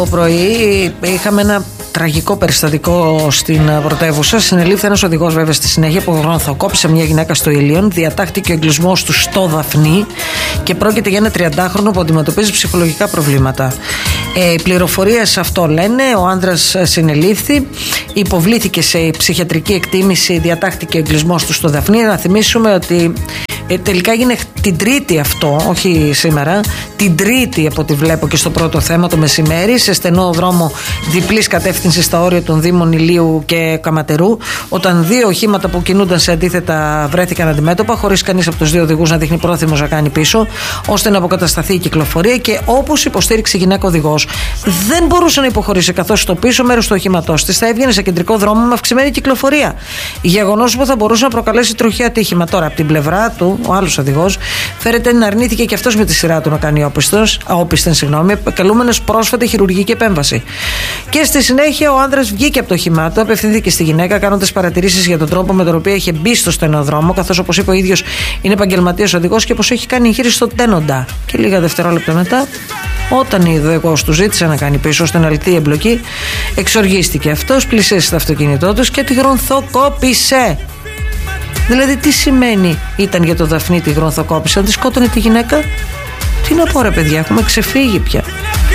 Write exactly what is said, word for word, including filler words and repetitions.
Το πρωί είχαμε ένα τραγικό περιστατικό στην πρωτεύουσα. Συνελήφθη ένας οδηγός, βέβαια, στη συνέχεια, που γρονθοκόπησε μια γυναίκα στο Ήλιον. Διατάχτηκε ο εγκλισμός του στο Δαφνί και πρόκειται για ένα τριαντάχρονο που αντιμετωπίζει ψυχολογικά προβλήματα. Ε, οι πληροφορίες αυτό λένε. Ο άνδρας συνελήφθη, υποβλήθηκε σε ψυχιατρική εκτίμηση, διατάχτηκε ο εγκλισμός του στο Δαφνί. Να θυμίσουμε ότι ε, τελικά έγινε την Τρίτη αυτό, όχι σήμερα, την Τρίτη από ό,τι βλέπω και στο πρώτο θέμα το μεσημέρι, σε στενό δρόμο διπλής κατεύθυνσης στα όρια των Δήμων Ηλίου και Καματερού, όταν δύο οχήματα που κινούνταν σε αντίθετα βρέθηκαν αντιμέτωπα, χωρίς κανείς από τους δύο οδηγούς να δείχνει πρόθυμος να κάνει πίσω, ώστε να αποκατασταθεί η κυκλοφορία. Και όπως υποστήριξε η γυναίκα οδηγός, δεν μπορούσε να υποχωρήσει, καθώς στο πίσω μέρος του οχήματός της θα έβγαινε σε κεντρικό δρόμο με αυξημένη κυκλοφορία. Γεγονός που θα μπορούσε να προκαλέσει τροχαίο ατύχημα. Τώρα, από την πλευρά του, ο άλλος οδηγός φέρεται να αρνήθηκε και αυτός με τη σειρά του να κάνει όπισθεν, συγγνώμη, καλούμενος πρόσφατη χειρουργική επέμβαση. Και στη συνέχεια ο άνδρας βγήκε από το όχημά του, απευθύνθηκε στη γυναίκα, κάνοντας παρατηρήσεις για τον τρόπο με τον οποίο είχε μπει στο στενοδρόμο, καθώς, όπως είπε ο ίδιος, είναι επαγγελματίας οδηγός και πως έχει κάνει εγχείρηση στο τένοντα. Και λίγα δευτερόλεπτα μετά, όταν η οδηγός του ζήτησε να κάνει πίσω ώστε να λυθεί η εμπλοκή, εξοργίστηκε αυτός, πλησίασε το αυτοκίνητό του και τη γρονθοκόπησε. Δηλαδή, τι σημαίνει ήταν για το Δαφνί τη γρονθοκόπησε, αν τη σκότωνε τη γυναίκα? Τι να πω, ρε παιδιά, έχουμε ξεφύγει πια.